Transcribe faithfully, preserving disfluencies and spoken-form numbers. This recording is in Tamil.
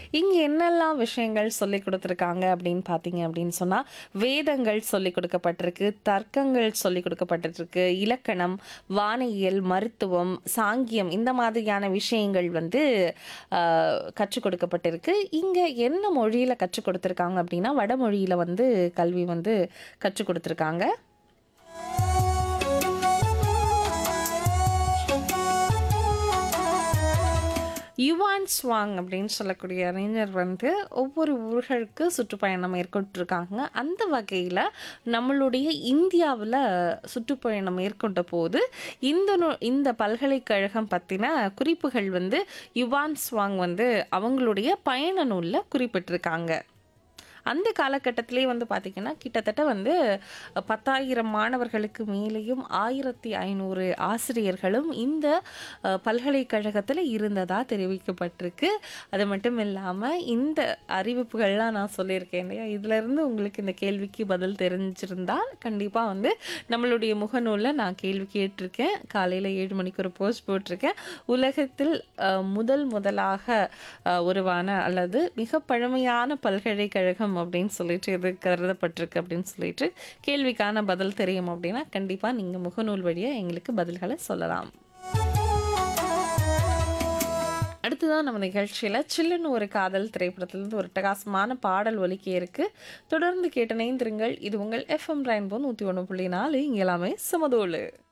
இங்க என்னெல்லாம் விஷயங்கள் சொல்லிக் குடுத்துருக்காங்க அப்படின்னு பார்த்தீங்க அப்படின்னு சொன்னா, வேதங்கள் சொல்லிக் கொடுக்கப்பட்டிருக்கு, தர்க்கங்கள் சொல்லிக் கொடுக்கப்பட்டிருக்கு, இலக்கணம், வானியல், மருத்துவம், சாங்கியம் இந்த மாதிரியான விஷயங்கள் வந்து அ கற்றுக் கொடுக்கப்பட்டிருக்கு. இங்க என்ன மொழியில கற்றுக் கொடுத்துருக்காங்க அப்படின்னா, வடமொழியில வந்து கல்வி வந்து கற்றுக் கொடுத்துருக்காங்க. யுவான் ஸ்வாங் அப்படின்னு சொல்லக்கூடிய அறிஞர் வந்து ஒவ்வொரு ஊர்களுக்கு சுற்றுப்பயணம் மேற்கொண்டிருக்காங்க. அந்த வகையில நம்மளுடைய இந்தியாவுல சுற்றுப்பயணம் மேற்கொண்ட போது, இந்த நு இந்த பல்கலைக்கழகம் பத்தின குறிப்புகள் வந்து யுவான் ஸ்வாங் வந்து அவங்களுடைய பயண நூல்ல குறிப்பிட்டிருக்காங்க. அந்த காலகட்டத்திலே வந்து பார்த்தீங்கன்னா, கிட்டத்தட்ட வந்து பத்தாயிரம் மாணவர்களுக்கு மேலேயும் ஆயிரத்து ஐநூறு ஆசிரியர்களும் இந்த அ பல்கலைக்கழகத்தில இருந்ததா தெரிவிக்கப்பட்டிருக்கு. அது மட்டும் இல்லாம இந்த அறிவிப்புகள்லாம் நான் சொல்லியிருக்கேன் இல்லையா? இதிலருந்து உங்களுக்கு இந்த கேள்விக்கு பதில் தெரிஞ்சிருந்தா, கண்டிப்பா வந்து நம்மளுடைய முகநூல்ல நான் கேள்வி கேட்டிருக்கேன். காலையில ஏழு மணிக்கு ஒரு போஸ்ட் போட்டிருக்கேன். உலகத்தில் அ முதல் முதலாக அ உருவான அல்லது மிக பழமையான பல்கலைக்கழகம் அப்படின்னு சொல்லிட்டு எது கருதப்பட்டிருக்கு அப்படின்னு சொல்லிட்டு கேள்விக்கான பதில் தெரியும் அப்படின்னா, கண்டிப்பா நீங்க முகநூல் வழியா எங்களுக்கு பதில்கள சொல்லலாம். அடுத்ததான் நம்ம நிகழ்ச்சியில சில்லுன்னு ஒரு காதல் திரைப்படத்திலிருந்து ஒரு அட்டகாசமான பாடல் ஒலிக்க இருக்கு. தொடர்ந்து கேட்டு இணைந்திருங்கள். இது உங்கள் எஃப்எம் ரெயின்போ நூற்று ஒன்று புள்ளி நான்கு இங்க எல்லாமே சமதோலு.